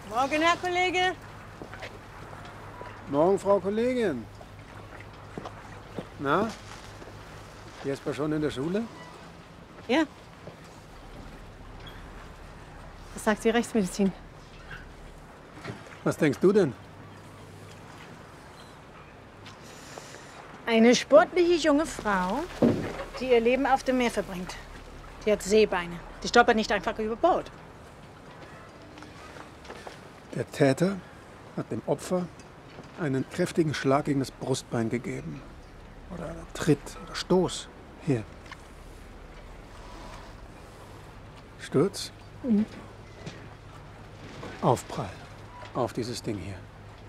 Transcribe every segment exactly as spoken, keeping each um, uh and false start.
Morgen, Herr Kollege. Morgen, Frau Kollegin. Na? Jesper schon in der Schule? Ja. Was sagt die Rechtsmedizin? Was denkst du denn? Eine sportliche junge Frau, die ihr Leben auf dem Meer verbringt. Die hat Seebeine. Die stolpert nicht einfach über Bord. Der Täter hat dem Opfer einen kräftigen Schlag gegen das Brustbein gegeben. Oder einen Tritt oder Stoß. Hier. Sturz. Mhm. Aufprall. Auf dieses Ding hier.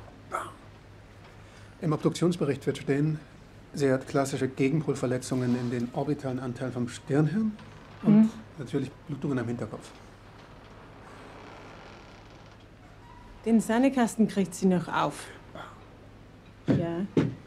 Im Obduktionsbericht wird stehen, sie hat klassische Gegenpolverletzungen in den orbitalen Anteil vom Stirnhirn und Mhm. natürlich Blutungen am Hinterkopf. Den Sandkasten kriegt sie noch auf. Ja.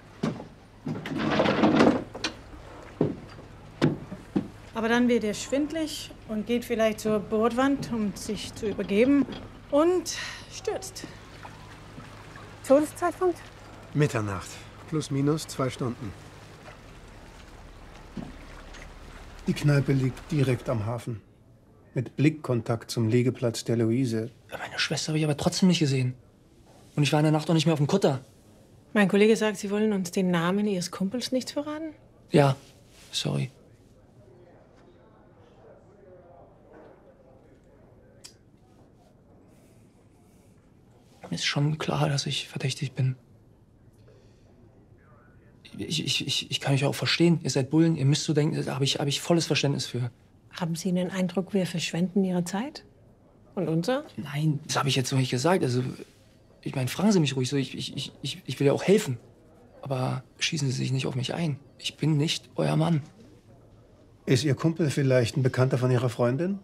Aber dann wird er schwindlig und geht vielleicht zur Bordwand, um sich zu übergeben und stürzt. Todeszeitpunkt? Mitternacht. Plus minus zwei Stunden. Die Kneipe liegt direkt am Hafen. Mit Blickkontakt zum Liegeplatz der Luise. Meine Schwester habe ich aber trotzdem nicht gesehen. Und ich war in der Nacht auch nicht mehr auf dem Kutter. Mein Kollege sagt, Sie wollen uns den Namen Ihres Kumpels nicht verraten? Ja, sorry. Mir ist schon klar, dass ich verdächtig bin. Ich, ich, ich, ich kann euch auch verstehen. Ihr seid Bullen, ihr müsst so denken, da habe ich, hab ich volles Verständnis für. Haben Sie den Eindruck, wir verschwenden Ihre Zeit? Und unser? Nein, das habe ich jetzt noch nicht gesagt. Also, ich meine, fragen Sie mich ruhig so. Ich, ich, ich, ich will ja auch helfen. Aber schießen Sie sich nicht auf mich ein. Ich bin nicht euer Mann. Ist Ihr Kumpel vielleicht ein Bekannter von Ihrer Freundin?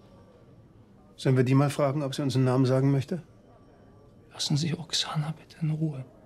Sollen wir die mal fragen, ob sie uns einen Namen sagen möchte? Lassen Sie Oksana bitte in Ruhe.